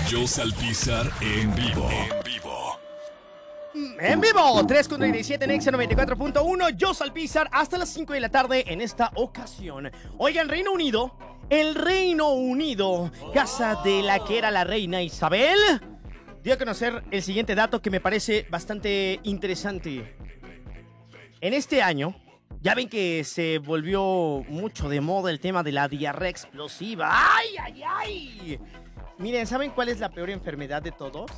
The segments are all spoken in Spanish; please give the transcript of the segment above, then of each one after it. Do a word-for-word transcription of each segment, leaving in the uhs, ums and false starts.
Joss Alpizar en vivo. En vivo. En vivo, tres con treinta y siete en Exa noventa y cuatro punto uno. Joss Alpizar hasta las cinco de la tarde en esta ocasión. Oigan, Reino Unido, el Reino Unido, casa de la que era la reina Isabel, dio a conocer el siguiente dato que me parece bastante interesante. En este año, ya ven que se volvió mucho de moda el tema de la diarrea explosiva. ¡Ay, ay, ay! Miren, ¿saben cuál es la peor enfermedad de todos?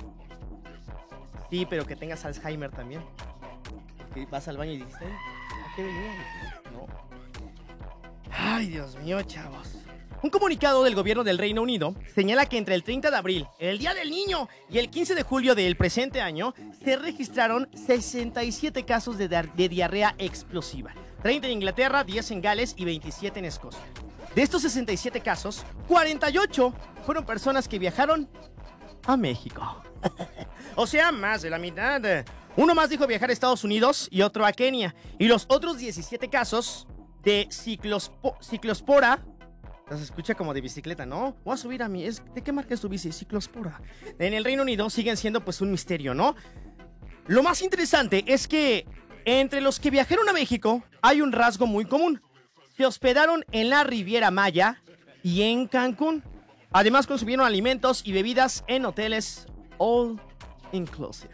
Sí, pero que tengas Alzheimer también. Que vas al baño y dices, ¿a qué venía? No. Ay, Dios mío, chavos. Un comunicado del gobierno del Reino Unido señala que entre el treinta de abril, el Día del Niño, y el quince de julio del presente año, se registraron sesenta y siete casos de, de diarrea explosiva. treinta en Inglaterra, diez en Gales y veintisiete en Escocia. De estos sesenta y siete casos, cuarenta y ocho fueron personas que viajaron a México. O sea, más de la mitad. Uno más dijo viajar a Estados Unidos y otro a Kenia. Y los otros diecisiete casos de ciclospo ciclospora. Se escucha como de bicicleta, ¿no? Voy a subir a mi... Es, ¿de qué marca es tu bici? Ciclospora. En el Reino Unido siguen siendo pues un misterio, ¿no? Lo más interesante es que entre los que viajaron a México hay un rasgo muy común. Se hospedaron en la Riviera Maya y en Cancún. Además consumieron alimentos y bebidas en hoteles all inclusive.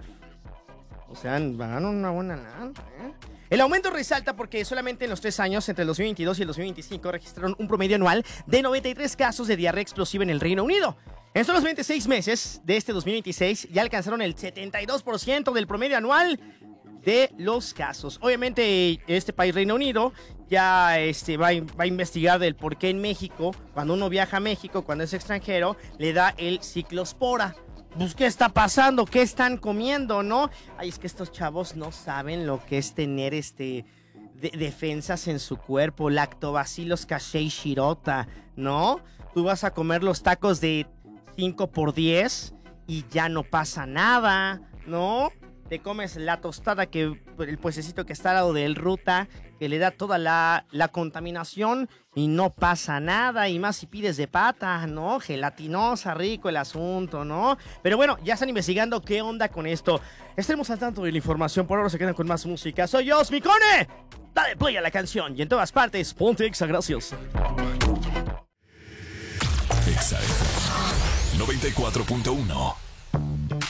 O sea, van una buena lana, ¿eh? El aumento resalta porque solamente en los tres años, entre el dos mil veintidós y el dos mil veinticinco, registraron un promedio anual de noventa y tres casos de diarrea explosiva en el Reino Unido. En solo los veintiséis meses de este dos mil veintiséis ya alcanzaron el setenta y dos por ciento del promedio anual de los casos. Obviamente este país, Reino Unido, ya este, va, a, va a investigar del por qué en México, cuando uno viaja a México, cuando es extranjero, le da el ciclospora. Pues, ¿qué está pasando? ¿Qué están comiendo, no? Ay, es que estos chavos no saben lo que es tener este de defensas en su cuerpo, lactobacillus casei shirota, ¿no? Tú vas a comer los tacos de cinco por diez y ya no pasa nada, ¿no? Te comes la tostada, que el puestecito que está al lado del ruta, que le da toda la, la contaminación y no pasa nada. Y más si pides de pata, ¿no? Gelatinosa, rico el asunto, ¿no? Pero bueno, ya están investigando qué onda con esto. Estaremos al tanto de la información. Por ahora se quedan con más música. Soy Joss Micone. Dale play a la canción y en todas partes, ponte Exa, gracias. Exa noventa y cuatro punto uno.